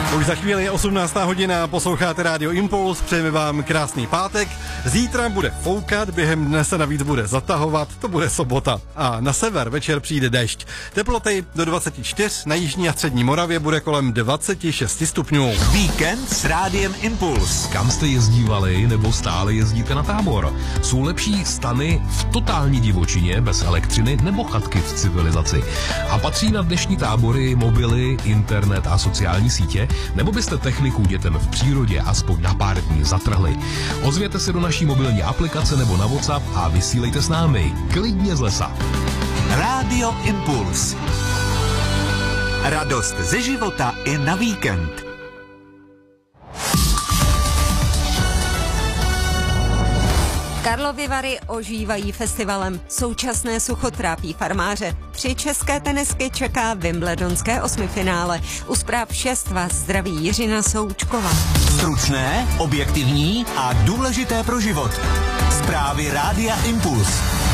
Už za chvíli je 18. hodina, posloucháte Rádio Impuls, přejeme vám krásný pátek. Zítra bude foukat, během dne se navíc bude zatahovat, to bude sobota. A na sever večer přijde déšť. Teploty do 24, na jižní a střední Moravě bude kolem 26 stupňů. Víkend s Rádiem Impuls. Kam jste jezdívali nebo stále jezdíte na tábor? Jsou lepší stany v totální divočině, bez elektřiny, nebo chatky v civilizaci? A patří na dnešní tábory mobily, internet a sociální sítě? Nebo byste techniku dětem v přírodě aspoň na pár dní zatrhli? Ozvěte se do naší mobilní aplikace nebo na WhatsApp a vysílejte s námi. Klidně z lesa. Rádio Impuls. Radost ze života i na víkend. Karlovy Vary ožívají festivalem. Současné sucho trápí farmáře. 3 české tenisky čeká wimbledonské osmifinále. U zpráv 6 vás zdraví Jiřina Součková. Stručné, objektivní a důležité pro život. Zprávy Rádia Impuls.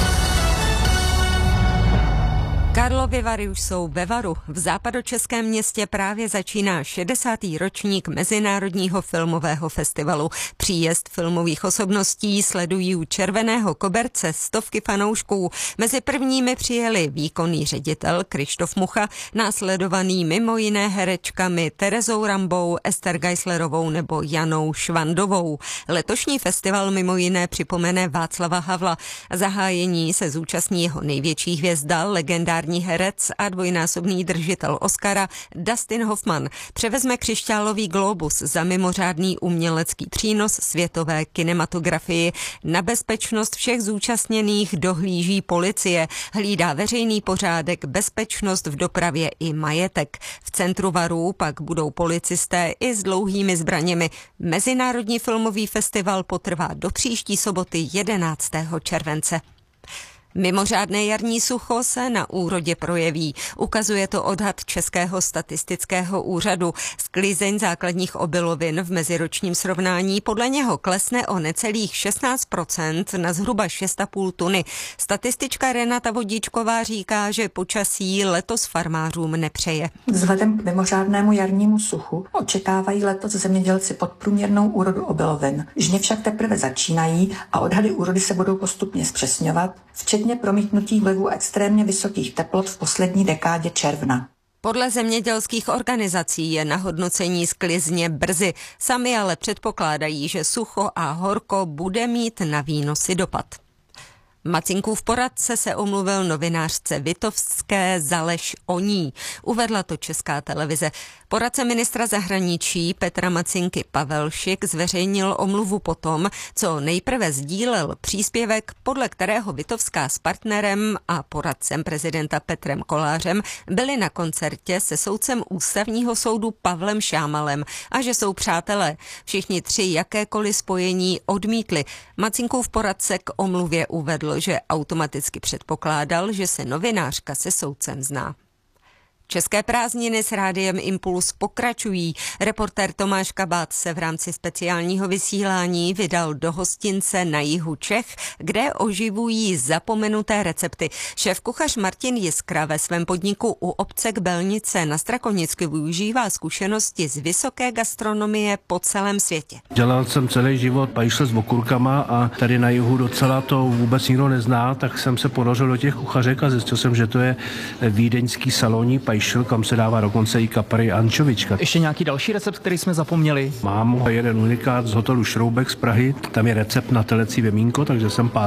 Karlovy Vary už jsou ve varu. V západočeském městě právě začíná 60. ročník Mezinárodního filmového festivalu. Příjezd filmových osobností sledují u červeného koberce stovky fanoušků. Mezi prvními přijeli výkonný ředitel Krištof Mucha, následovaný mimo jiné herečkami Terezou Rambou, Ester Geislerovou nebo Janou Švandovou. Letošní festival mimo jiné připomene Václava Havla. Zahájení se zúčastní jeho největší hvězda, legendární herec a dvojnásobný držitel Oscara Dustin Hoffman. Převezme křišťálový glóbus za mimořádný umělecký přínos světové kinematografii. Na bezpečnost všech zúčastněných dohlíží policie, hlídá veřejný pořádek, bezpečnost v dopravě i majetek. V centru varů pak budou policisté i s dlouhými zbraněmi. Mezinárodní filmový festival potrvá do příští soboty 11. července. Mimořádné jarní sucho se na úrodě projeví. Ukazuje to odhad Českého statistického úřadu. Sklizeň základních obilovin v meziročním srovnání podle něho klesne o necelých 16% na zhruba 6,5 tuny. Statistička Renata Vodíčková říká, že počasí letos farmářům nepřeje. Vzhledem k mimořádnému jarnímu suchu očekávají letos zemědělci podprůměrnou úrodu obilovin. Žně však teprve začínají a odhady úrody se budou postupně zpřesňovat, včetně promítnutí vlivu extrémně vysokých teplot v poslední dekádě června. Podle zemědělských organizací je na hodnocení sklizně brzy. Sami ale předpokládají, že sucho a horko bude mít na výnosy dopad. Macinkův poradce se omluvil novinářce Vitovské za lež o ní. Uvedla to Česká televize. Poradce ministra zahraničí Petra Macinky Pavel Šik zveřejnil omluvu potom, co nejprve sdílel příspěvek, podle kterého Vitovská s partnerem a poradcem prezidenta Petrem Kolářem byli na koncertě se soudcem Ústavního soudu Pavlem Šámalem a že jsou přátelé. Všichni 3 jakékoliv spojení odmítli. Macinkův poradce k omluvě uvedl, že automaticky předpokládal, že se novinářka se soudcem zná. České prázdniny s Rádiem Impuls pokračují. Reportér Tomáš Kabát se v rámci speciálního vysílání vydal do hostince na jihu Čech, kde oživují zapomenuté recepty. Šéfkuchař Martin Jiskra ve svém podniku u obce Kbelnice na Strakonicku využívá zkušenosti z vysoké gastronomie po celém světě. Dělal jsem celý život pajšle s okurkama a tady na jihu docela to vůbec nikdo nezná, tak jsem se ponořil do těch kuchařek a zjistil jsem, že to je vídeňský salonní pajšl, kam se dává dokonce i kapry a ančovička. Ještě nějaký další recept, který jsme zapomněli? Mám jeden unikát z hotelu Šroubek z Prahy. Tam je recept na telecí věmínko, takže jsem